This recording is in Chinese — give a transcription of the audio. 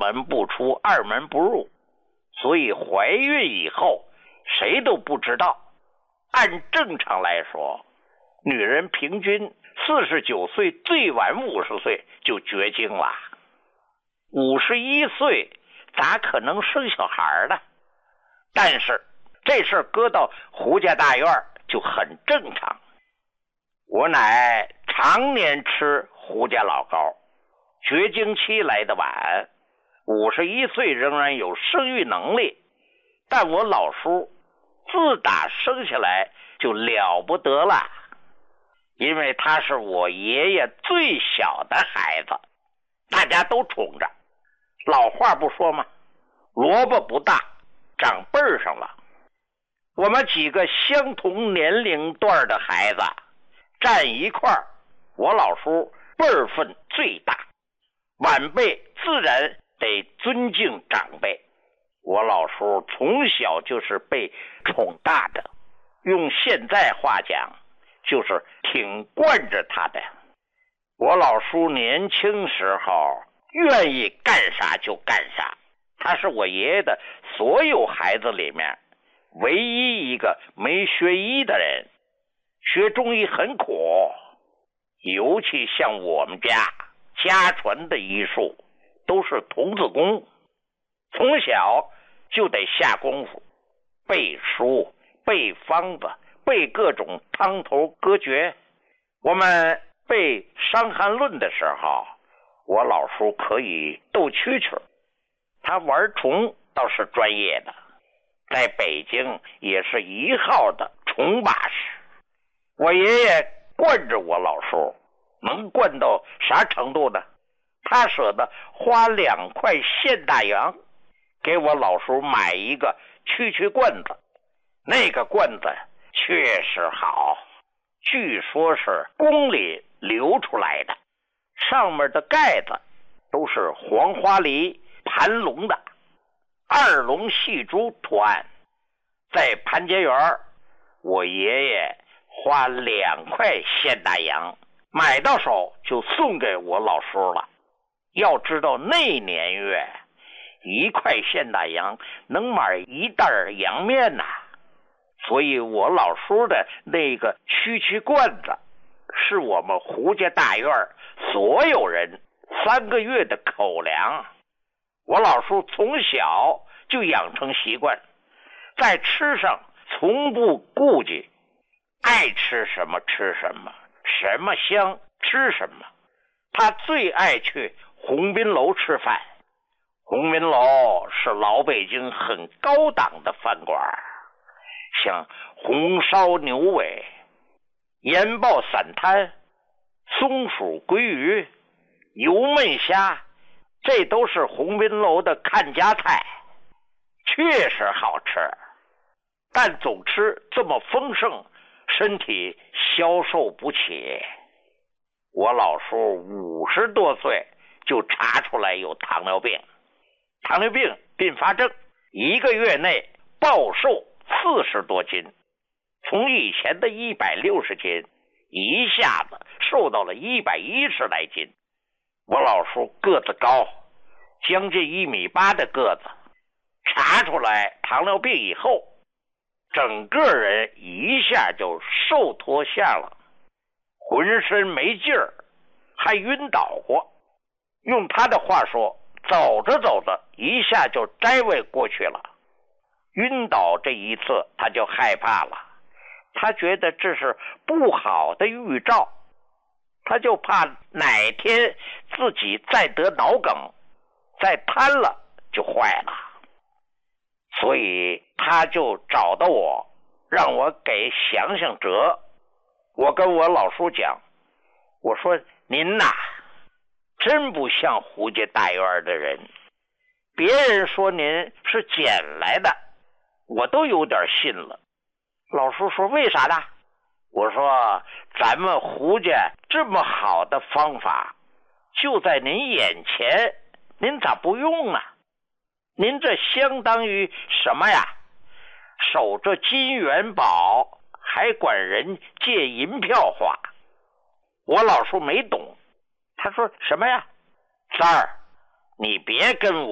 门不出，二门不入，所以怀孕以后谁都不知道。按正常来说，女人平均49岁，最晚50岁就绝经了。51岁咋可能生小孩呢？但是这事搁到胡家大院就很正常。我奶常年吃胡家老膏，绝经期来得晚，51岁仍然有生育能力。但我老叔自打生下来就了不得了，因为他是我爷爷最小的孩子，大家都宠着。老话不说吗？萝卜不大，长辈上了。我们几个相同年龄段的孩子站一块儿，我老叔辈分最大，晚辈自然得尊敬长辈。我老叔从小就是被宠大的，用现在话讲就是挺惯着他的。我老叔年轻时候愿意干啥就干啥，他是我爷爷的所有孩子里面唯一一个没学医的人。学中医很苦，尤其像我们家传的医术都是童子功，从小就得下功夫，背书，背方子，背各种汤头歌诀。我们背《伤寒论》的时候，我老叔可以斗蛐蛐，他玩虫倒是专业的，在北京也是一号的虫把式。我爷爷惯着我老叔，能惯到啥程度呢？他舍得花2块现大洋给我老叔买一个蛐蛐罐子，那个罐子确实好，据说是宫里流出来的，上面的盖子都是黄花梨盘龙的2龙戏珠图案。在盘结园，我爷爷花2块现大洋买到手就送给我老叔了。要知道那年月1块现大洋能买1袋洋面呐，所以我老叔的那个蛐蛐罐子是我们胡家大院所有人3个月的口粮。我老叔从小就养成习惯，在吃上从不顾忌，爱吃什么吃什么，什么香吃什么。他最爱去鸿宾楼吃饭，鸿宾楼是老北京很高档的饭馆，像红烧牛尾、盐爆散摊、松鼠鲑鱼、油焖虾，这都是鸿宾楼的看家菜，确实好吃。但总吃这么丰盛，身体消受不起。我老叔50多岁就查出来有糖尿病，糖尿病并发症1个月内暴瘦40多斤，从以前的160斤一下子瘦到了110来斤。我老叔个子高，将近1.8米的个子，查出来糖尿病以后，整个人一下就瘦脱下了，浑身没劲儿，还晕倒过。用他的话说，走着走着一下就摘位过去了。晕倒这一次他就害怕了，他觉得这是不好的预兆，他就怕哪天自己再得脑梗，再瘫了就坏了。所以他就找到我，让我给想想辙。我跟我老叔讲，我说您呐，真不像胡家大院的人，别人说您是捡来的，我都有点信了。老叔说为啥呢？我说咱们胡家这么好的方法就在您眼前，您咋不用呢？您这相当于什么呀？守着金元宝，还管人借银票花。我老叔没懂，他说什么呀？三儿，你别跟